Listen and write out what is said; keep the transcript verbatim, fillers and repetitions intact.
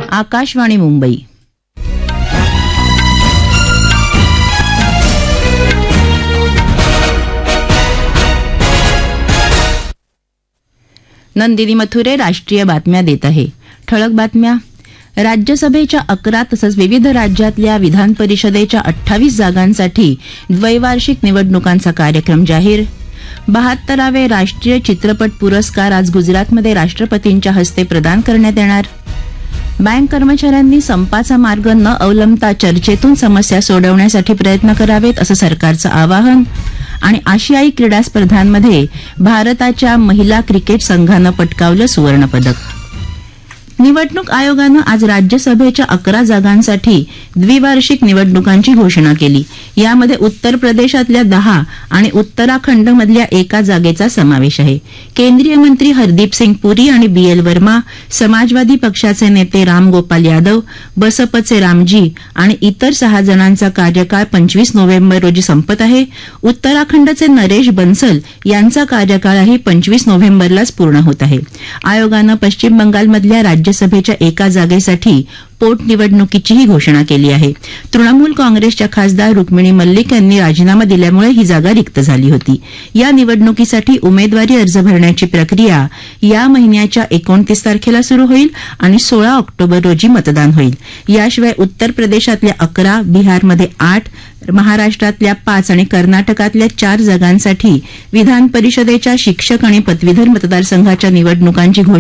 आकाशवाणी मुंबई. नंदिनी मथुरे राष्ट्रीय बातम्या देत आहे. ठळक बातम्या. राज्यसभेच्या अकरा तसंच विविध राज्यातल्या विधान परिषदेच्या अठ्ठावीस जागांसाठी द्वैवार्षिक निवडणुकांचा कार्यक्रम जाहीर. बहात्तरावे राष्ट्रीय चित्रपट पुरस्कार आज गुजरातमध्ये राष्ट्रपतींच्या हस्ते प्रदान करण्यात येणार. बँक कर्मचाऱ्यांनी संपाचा मार्ग न अवलंबता चर्चेतून समस्या सोडवण्यासाठी प्रयत्न करावेत असं सरकारचं आवाहन. आणि आशियाई क्रीडा स्पर्धांमध्ये भारताच्या महिला क्रिकेट संघानं पटकावलं सुवर्णपदक. निवडणूक आयोगानं आज राज्यसभेच्या अकरा जागांसाठी द्विवार्षिक निवडणुकांची घोषणा केली. यामध्ये उत्तर प्रदेशातल्या दहा आणि उत्तराखंडमधल्या एका जागेचा समावेश आहे. केंद्रीय मंत्री हरदीप सिंग पुरी आणि बी एल वर्मा, समाजवादी पक्षाचे नेते राम गोपाल यादव, बसपचे रामजी आणि इतर सहा जणांचा कार्यकाळ पंचवीस नोव्हेंबर रोजी संपत आहे. उत्तराखंडचे नरेश बन्सल यांचा कार्यकाळही पंचवीस नोव्हेंबरलाच पूर्ण होत आहे. आयोगानं पश्चिम बंगालमधल्या राज्यसभेच्या एका जागेसाठी पोटनिवडणुकीचीही घोषणा केली आहे. तृणमूल काँग्रेसच्या खासदार रुक्मिणी मल्लिक यांनी राजीनामा दिल्यामुळे ही जागा रिक्त झाली होती. या निवडणुकीसाठी उमेदवारी अर्ज भरण्याची प्रक्रिया या महिन्याच्या एकोणतीस तारखेला सुरू होईल आणि सोळा ऑक्टोबर रोजी मतदान होईल. याशिवाय उत्तर प्रदेशातल्या अकरा, बिहारमध्ये आठ, महाराष्ट्रातल्या पाच आणि कर्नाटकातल्या चार जागांसाठी विधान परिषदेच्या शिक्षक आणि पदवीधर मतदारसंघाच्या निवडणुकांची घोषणा